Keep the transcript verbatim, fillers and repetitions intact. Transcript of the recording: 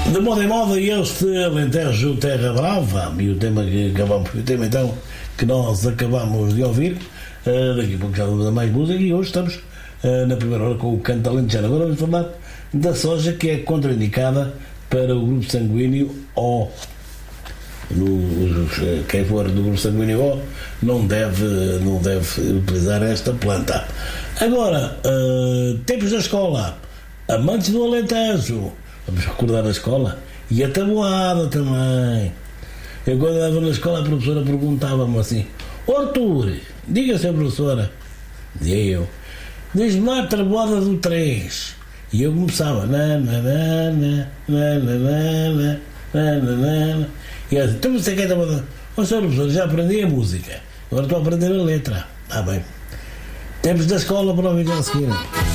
De moda em moda, este Alentejo Terra Brava, e o tema que acabamos, o tema então que nós acabamos de ouvir, uh, daqui a pouco já vamos a mais música, e hoje estamos uh, na primeira hora com o canto alentejano. Agora vamos falar da soja, que é contraindicada para o grupo sanguíneo O. No, quem for do grupo sanguíneo O não deve, não deve utilizar esta planta. Agora, uh, tempos da escola, amantes do Alentejo, vamos recordar a escola e a tabuada também. Eu, quando estava na escola, a professora perguntava-me assim: "Ó Arthur, diga-se a professora", dizia eu, "diz-me lá a tabuada do três". E eu começava na, na, na, na, na, na, na, na, na, na. E ela disse: "Então você quer tabuada?" "Ó senhor professor, já aprendi a música, agora estou a aprender a letra." "Ah bem, tempos da escola para ouvir a seguir."